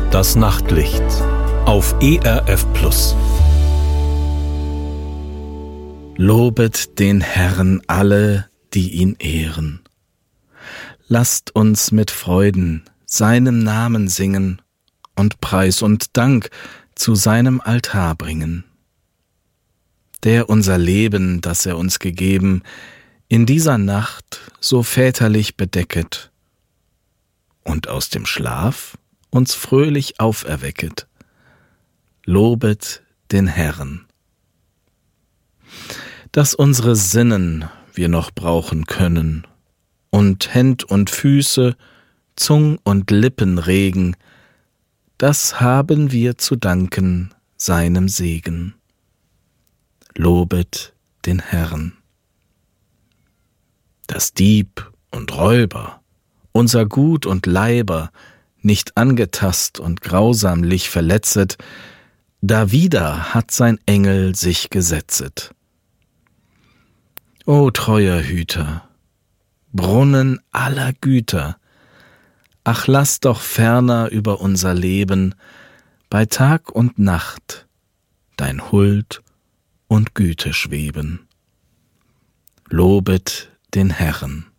Das Nachtlicht auf ERF Plus. Lobet den Herrn alle, die ihn ehren. Lasst uns mit Freuden seinem Namen singen und Preis und Dank zu seinem Altar bringen. Der unser Leben, das er uns gegeben, in dieser Nacht so väterlich bedecket und aus dem Schlaf uns fröhlich auferwecket. Lobet den Herrn. Dass unsere Sinnen wir noch brauchen können und Händ und Füße, Zung und Lippen regen, das haben wir zu danken seinem Segen. Lobet den Herrn. Dass Dieb und Räuber, unser Gut und Leiber, nicht angetast und grausamlich verletzet, dawider hat sein Engel sich gesetzet. O treuer Hüter, Brunnen aller Güter, ach lass doch ferner über unser Leben bei Tag und Nacht dein Huld und Güte schweben. Lobet den Herrn.